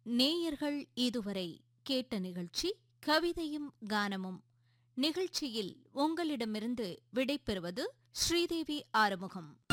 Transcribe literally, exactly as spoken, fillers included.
நேயர்கள் இதுவரை கேட்ட நிகழ்ச்சி கவிதையும் கானமும். நிகழ்ச்சியில் உங்களிடமிருந்து விடைபெறுவது ஸ்ரீதேவி ஆறுமுகம்.